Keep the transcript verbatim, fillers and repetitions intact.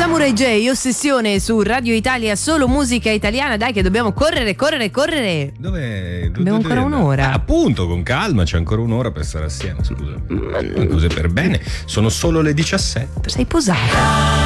Samurai J, Ossessione su Radio Italia, solo musica italiana. Dai che dobbiamo correre, correre, correre. Dove? Abbiamo ancora un'ora. Ah, appunto, con calma, c'è ancora un'ora per stare assieme, scusa. Ma cose per bene, sono solo le diciassette. Sei posata.